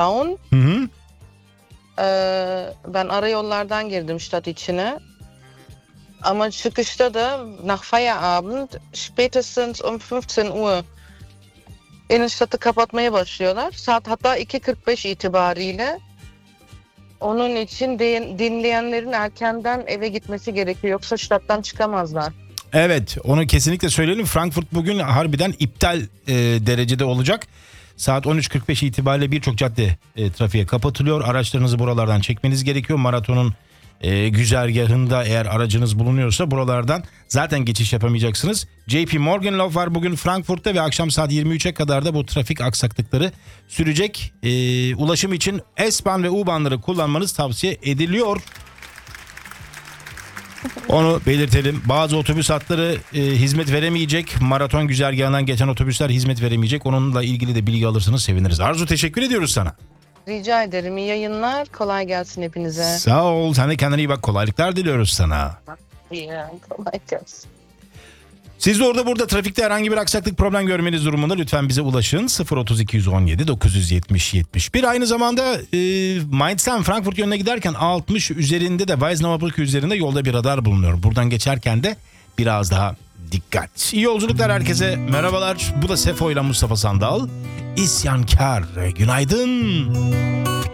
Down. Hı hı. Ben ara yollardan girdim stat içine. Ama çıkışta da nach Feierabend spätestens 15 Uhr Innenstadt'ı kapatmaya başlıyorlar. Saat hatta 2:45 itibariyle. Onun için dinleyenlerin erkenden eve gitmesi gerekiyor. Yoksa stadttan çıkamazlar. Evet, onu kesinlikle söyleyelim. Frankfurt bugün harbiden iptal derecede olacak. Saat 13.45 itibariyle birçok cadde trafiğe kapatılıyor. Araçlarınızı buralardan çekmeniz gerekiyor. Maratonun güzergahında eğer aracınız bulunuyorsa buralardan zaten geçiş yapamayacaksınız. JP Morgan Love var bugün Frankfurt'ta ve akşam saat 23'e kadar da bu trafik aksaklıkları sürecek. Ulaşım için S-Bahn ve U-Bahn'ları kullanmanız tavsiye ediliyor. Onu belirtelim. Bazı otobüs hatları hizmet veremeyecek. Maraton güzergahından geçen otobüsler hizmet veremeyecek. Onunla ilgili de bilgi alırsanız seviniriz. Arzu, teşekkür ediyoruz sana. Rica ederim. İyi yayınlar. Kolay gelsin hepinize. Sağ ol. Sen de kendine iyi bak. Kolaylıklar diliyoruz sana. İyi, kolay gelsin. Siz de orada burada trafikte herhangi bir aksaklık, problem görmeniz durumunda lütfen bize ulaşın. 03217 970 71. Aynı zamanda Mainz'ten Frankfurt yönüne giderken A60 üzerinde de Weiznauer Brücke üzerinde yolda bir radar bulunuyor. Buradan geçerken de biraz daha dikkat. İyi yolculuklar herkese. Merhabalar. Bu da Sefo ile Mustafa Sandal. İsyankar. Günaydın.